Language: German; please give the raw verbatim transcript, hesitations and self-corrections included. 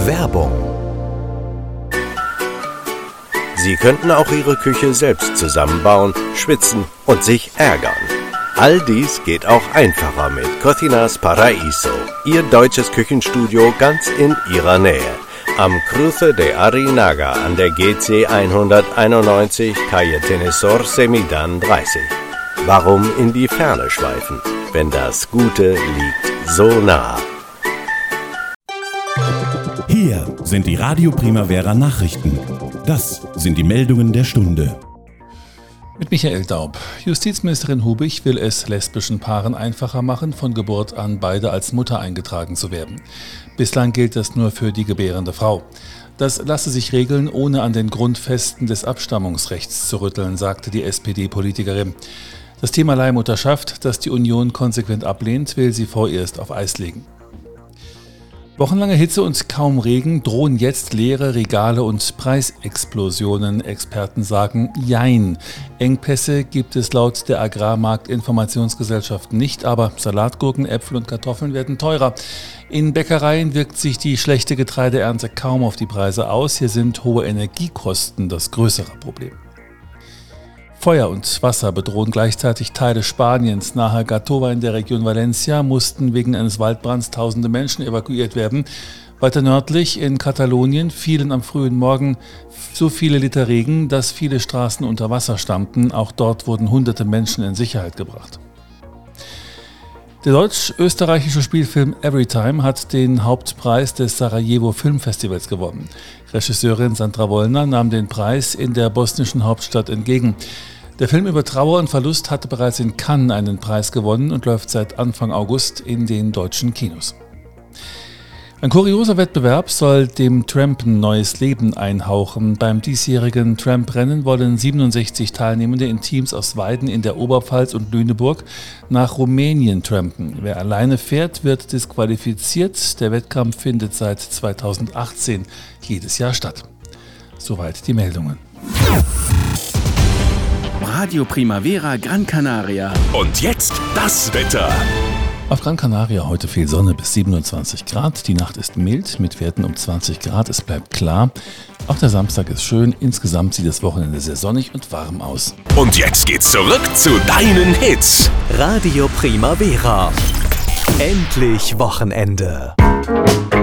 Werbung. Sie könnten auch Ihre Küche selbst zusammenbauen, schwitzen und sich ärgern. All dies geht auch einfacher mit Cocinas Paraíso, Ihr deutsches Küchenstudio ganz in Ihrer Nähe. Am Cruce de Arinaga an der G C hunderteinundneunzig, Calle Tenesor Semidan dreißig. Warum in die Ferne schweifen, wenn das Gute liegt so nah? Hier sind die Radio Primavera Nachrichten. Das sind die Meldungen der Stunde. Mit Michael Daub. Justizministerin Hubich will es lesbischen Paaren einfacher machen, von Geburt an beide als Mutter eingetragen zu werden. Bislang gilt das nur für die gebärende Frau. Das lasse sich regeln, ohne an den Grundfesten des Abstammungsrechts zu rütteln, sagte die S P D-Politikerin. Das Thema Leihmutterschaft, das die Union konsequent ablehnt, will sie vorerst auf Eis legen. Wochenlange Hitze und kaum Regen drohen jetzt leere Regale und Preisexplosionen. Experten sagen Jein. Engpässe gibt es laut der Agrarmarktinformationsgesellschaft nicht, aber Salatgurken, Äpfel und Kartoffeln werden teurer. In Bäckereien wirkt sich die schlechte Getreideernte kaum auf die Preise aus. Hier sind hohe Energiekosten das größere Problem. Feuer und Wasser bedrohen gleichzeitig Teile Spaniens. Nahe Gàtova in der Region Valencia mussten wegen eines Waldbrands tausende Menschen evakuiert werden. Weiter nördlich in Katalonien fielen am frühen Morgen so viele Liter Regen, dass viele Straßen unter Wasser standen. Auch dort wurden hunderte Menschen in Sicherheit gebracht. Der deutsch-österreichische Spielfilm Everytime hat den Hauptpreis des Sarajevo Filmfestivals gewonnen. Regisseurin Sandra Wollner nahm den Preis in der bosnischen Hauptstadt entgegen. Der Film über Trauer und Verlust hatte bereits in Cannes einen Preis gewonnen und läuft seit Anfang August in den deutschen Kinos. Ein kurioser Wettbewerb soll dem Trampen neues Leben einhauchen. Beim diesjährigen Tramp-Rennen wollen siebenundsechzig Teilnehmende in Teams aus Weiden in der Oberpfalz und Lüneburg nach Rumänien trampen. Wer alleine fährt, wird disqualifiziert. Der Wettkampf findet seit zweitausendachtzehn jedes Jahr statt. Soweit die Meldungen. Radio Primavera Gran Canaria. Und jetzt das Wetter. Auf Gran Canaria heute viel Sonne bis siebenundzwanzig Grad. Die Nacht ist mild mit Werten um zwanzig Grad. Es bleibt klar. Auch der Samstag ist schön. Insgesamt sieht das Wochenende sehr sonnig und warm aus. Und jetzt geht's zurück zu deinen Hits. Radio Primavera. Endlich Wochenende.